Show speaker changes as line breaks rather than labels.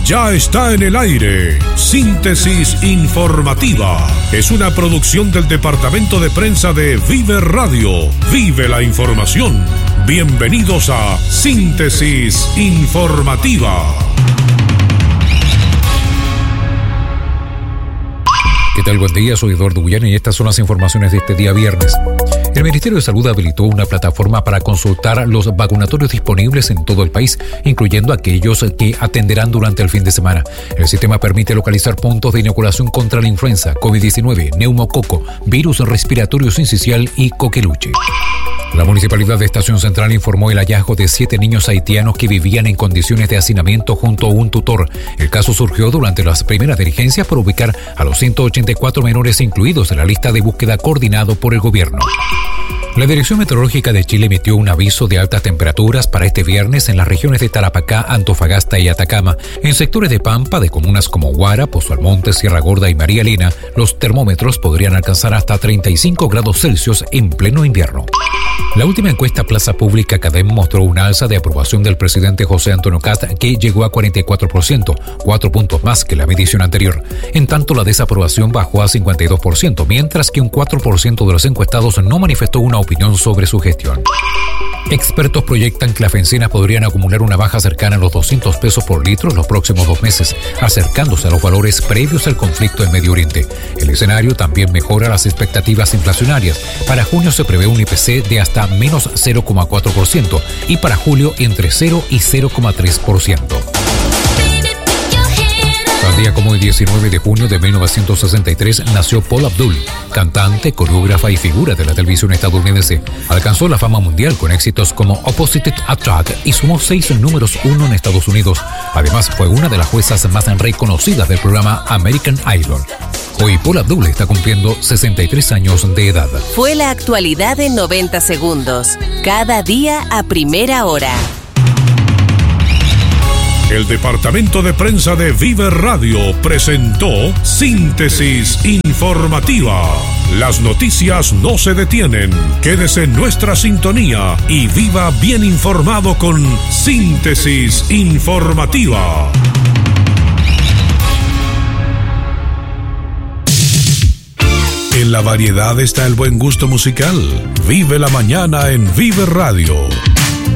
Ya está en el aire. Síntesis informativa. Es una producción del Departamento de Prensa de Vive Radio. Vive la información. Bienvenidos a Síntesis informativa.
¿Qué tal? Buen día, soy Eduardo Bullana y estas son las informaciones de este día viernes. El Ministerio de Salud habilitó una plataforma para consultar los vacunatorios disponibles en todo el país, incluyendo aquellos que atenderán durante el fin de semana. El sistema permite localizar puntos de inoculación contra la influenza, COVID-19, neumococo, virus respiratorio sincicial y coqueluche. La Municipalidad de Estación Central informó el hallazgo de 7 niños haitianos que vivían en condiciones de hacinamiento junto a un tutor. El caso surgió durante las primeras diligencias para ubicar a los 184 menores incluidos en la lista de búsqueda coordinado por el gobierno. La Dirección Meteorológica de Chile emitió un aviso de altas temperaturas para este viernes en las regiones de Tarapacá, Antofagasta y Atacama. En sectores de Pampa, de comunas como Huara, Pozo Almonte, Sierra Gorda y María Elena, los termómetros podrían alcanzar hasta 35 grados Celsius en pleno invierno. La última encuesta Plaza Pública Cadem mostró una alza de aprobación del presidente José Antonio Kast que llegó a 44%, 4 puntos más que la medición anterior. En tanto, la desaprobación bajó a 52%, mientras que un 4% de los encuestados no manifestó una opinión sobre su gestión. Expertos proyectan que las bencinas podrían acumular una baja cercana a los 200 pesos por litro en los próximos 2 meses, acercándose a los valores previos al conflicto en Medio Oriente. El escenario también mejora las expectativas inflacionarias. Para junio se prevé un IPC de hasta menos 0,4% y para julio entre 0 y 0,3%. Tal día como el 19 de junio de 1963 nació Paula Abdul, cantante, coreógrafa y figura de la televisión estadounidense. Alcanzó la fama mundial con éxitos como Opposite Attract y sumó 6 números 1 en Estados Unidos. Además, fue una de las juezas más reconocidas del programa American Idol. Hoy Paula Abdul está cumpliendo 63 años de edad.
Fue la actualidad en 90 segundos. Cada día a primera hora.
El Departamento de Prensa de Vive Radio presentó Síntesis Informativa. Las noticias no se detienen. Quédese en nuestra sintonía y viva bien informado con Síntesis Informativa. En la variedad está el buen gusto musical. Vive la mañana en Vive Radio.